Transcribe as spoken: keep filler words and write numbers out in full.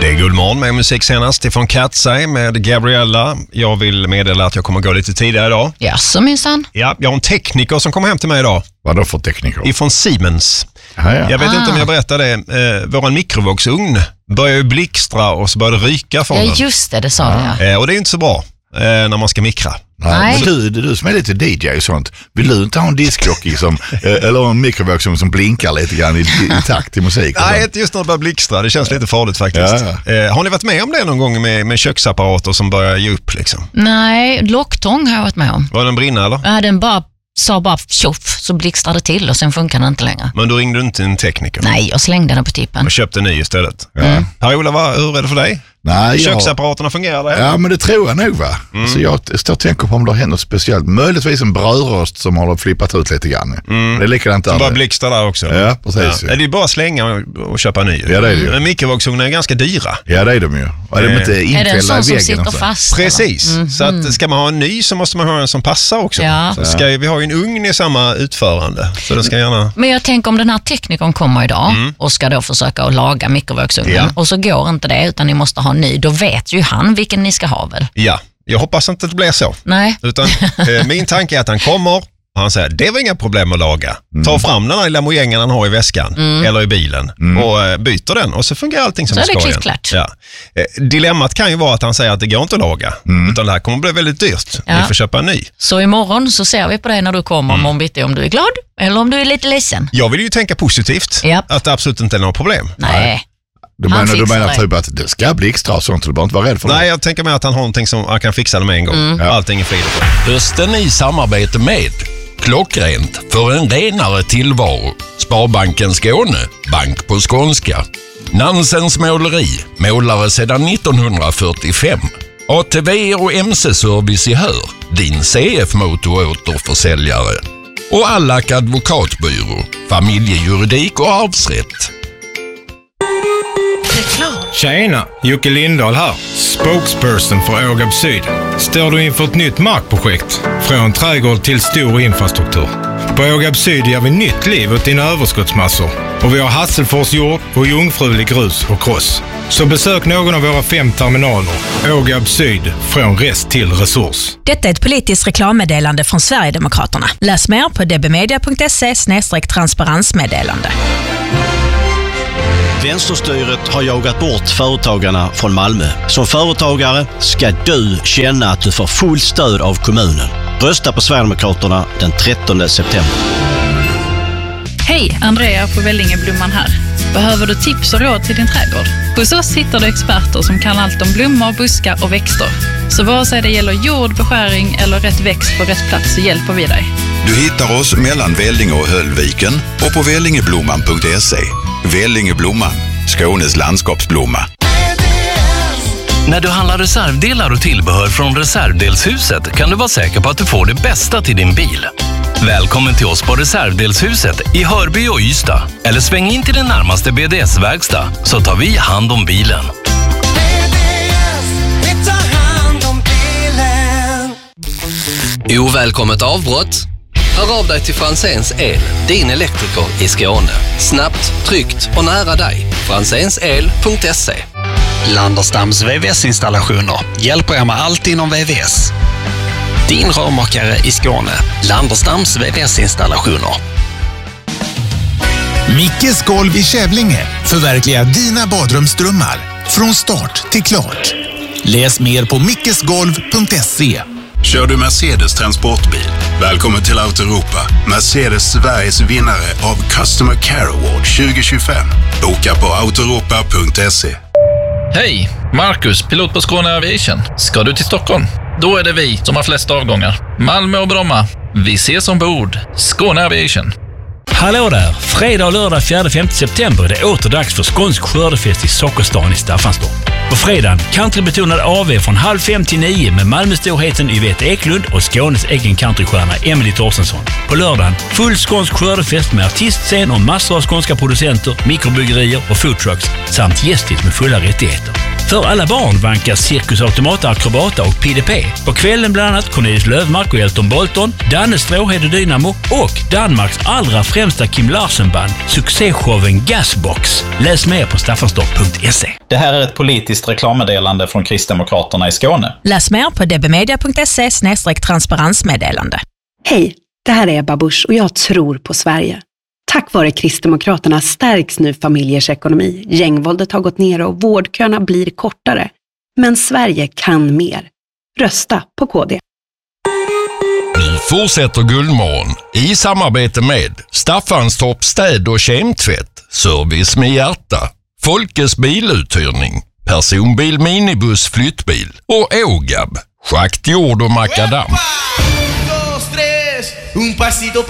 Det är Guldmorgon med musik senast ifrån Katsai med Gabriella. Jag vill meddela att jag kommer gå lite tidigare idag. Ja, så minsann. Ja, jag har en tekniker som kommer hem till mig idag. Vad då för tekniker? Ifrån Siemens. Ja, ja. Jag vet ah. inte om jag berättar det. Eh, våran mikrovågsugn börjar ju blixtra och så börjar det ryka från Ja, den. just det, det sa ja. det. Eh, och det är inte så bra eh, när man ska mikra. Nej. Nej. Men du, du som är lite D J och sånt, vill du inte ha en diskjockey som, eller en mikrovågsugn som blinkar lite grann i, i takt till musik? Nej, inte just när det börjar blixtra. Det känns lite farligt faktiskt. Ja, Eh, har ni varit med om det någon gång med, med köksapparater som börjar ge upp liksom? Nej, locktång har jag varit med om. Var den brinna eller? Ja, den bara sa bara tjoff, så blixtrade det till och sen funkar den inte längre. Men då ringde du inte en tekniker? Nej, jag slängde den på tippen. Och köpte en ny istället. Ja. Per-Ola, vad- hur är det för dig? Nej, jag... Köksapparaterna fungerar det? Ja, men det tror jag nog va. Mm. Så jag står och tänker på om det har hänt något speciellt. Möjligtvis en brödrost som har flippat ut lite grann. Mm. Det är likadant där. Som bara blixtar där också. Ja, precis. Ja. Det är ju bara att slänga och, och köpa ny. Ja, det är det ju. Men mikrovågsugnar är ganska dyra. Ja, det är de ju. Och är de inte Är det en infällda i sån som väggen? sitter och så? fast? Precis. eller? Så att ska man ha en ny så måste man ha en som passar också. Ja. Så ska, vi har ju en ugn i samma utförande. Så det ska gärna... Men jag tänker om den här teknikern kommer idag och ska då försöka att laga mikrovågsugnen Ja. och så går inte det utan ni måste ha en ny, då vet ju han vilken ni ska ha väl? Ja, jag hoppas inte att det blir så. Nej. Utan eh, min tanke är att han kommer och han säger, det var inga problem att laga. Ta fram den här lilla mojängen han har i väskan eller i bilen och eh, byter den och så fungerar allting som Så det är det ska igen. klickklart. Ja. Eh, dilemmat kan ju vara att han säger att det går inte att laga. Utan det här kommer bli väldigt dyrt. Ja. Vi får köpa en ny. Så imorgon så ser vi på dig när du kommer om bitti om du är glad eller om du är lite ledsen. Jag vill ju tänka positivt. Japp. Att det absolut inte är några problem. Nej. Du Han menar, du fixar menar det. typ att det ska blixtra och sånt, så du behöver inte vara rädd för det? Nej, jag tänker mig att han har någonting som han kan fixa det med en gång. Ja. Allting är frid. Hösten i samarbete med Klockrent för en renare tillvaro. Sparbanken Skåne, bank på skånska. Nansens måleri, målare sedan nittonhundrafyrtiofem. A T V och M C-service i Hör, din C F-motor-återförsäljare. Och Allack advokatbyrå, familjejuridik och arvsrätt. Tjena, Jocke Lindahl här. Spokesperson för Ågab Syd. Står du inför ett nytt markprojekt? Från trädgård till stor infrastruktur. På Ågab Syd ger vi nytt liv åt dina överskottsmassor. Och vi har Hasselfors jord och jungfrulig grus och kross. Så besök någon av våra fem terminaler. Ågab Syd, från rest till resurs. Detta är ett politiskt reklammeddelande från Sverigedemokraterna. Läs mer på dbmedia punkt se slash transparensmeddelande. Vänsterstyret har jagat bort företagarna från Malmö. Som företagare ska du känna att du får full stöd av kommunen. Rösta på Sverigedemokraterna den trettonde september. Hej, Andrea på Vällingeblomman här. Behöver du tips och råd till din trädgård? Hos oss hittar du experter som kan allt om blommor, buskar och växter. Så vare sig det gäller jord, beskäring eller rätt växt på rätt plats så hjälper vi dig. Du hittar oss mellan Vällinge och Höllviken och på vällingeblomman punkt se. Vällingeblomman, Skånes landskapsblomma. När du handlar reservdelar och tillbehör från Reservdelshuset kan du vara säker på att du får det bästa till din bil. Välkommen till oss på Reservdelshuset i Hörby och Ystad. Eller sväng in till den närmaste B D S-verkstad så tar vi hand om bilen. Ovälkommet avbrott? Hör av dig till Franzéns El, din elektriker i Skåne. Snabbt, tryggt och nära dig. franzéns el punkt se. Landerstams V V S-installationer hjälper er med allt inom V V S. Din rörmakare i Skåne. Landerstams V V S-installationer. Mickes golv i Kävlinge förverkligar dina badrumsdrömmar från start till klart. Läs mer på mickesgolv punkt se. Kör du Mercedes transportbil? Välkommen till Autoropa. Mercedes Sveriges vinnare av Customer Care Award tjugo tjugofem. Boka på autoropa punkt se. Hej, Marcus, pilot på Skåne Aviation. Ska du till Stockholm? Då är det vi som har flest avgångar. Malmö och Bromma. Vi ses ombord. Skåne Aviation. Hallå där! Fredag och lördag fjärde till femte september är det åter dags för skånsk skördefest i Sockerstan i Staffanstorp. På fredagen countrybetonad A V från halv fem till nio med Malmöstorheten Yvette Eklund och Skånes egen countrystjärna Emily Torsensson. På lördagen full skånsk skördefest med artistscen och massor av skånska producenter, mikrobryggerier och foodtrucks samt gästigt med fulla rättigheter. För alla barn vankas Cirkus Automata Akrobata och P D P. På kvällen bland annat Cornelis Lövmark och Elton Bolton, Danne Stråhed och Dynamo och Danmarks allra främsta Kim Larsen-band, succéshowen Gasbox. Läs mer på staffanstorp punkt se. Det här är ett politiskt reklammeddelande från Kristdemokraterna i Skåne. Läs mer på dbmedia punkt se slash transparensmeddelande. Hej, det här är Ebba Busch och jag tror på Sverige. Tack vare Kristdemokraterna stärks nu familjers ekonomi. Gängvåldet har gått ner och vårdköerna blir kortare. Men Sverige kan mer. Rösta på K D. Nu fortsätter Guldmorgon i samarbete med Staffanstorp städ- och kemtvätt, service med hjärta, Folkes biluthyrning, personbil, minibuss, flyttbil och Ågab, schaktjord och makadam. Un pasito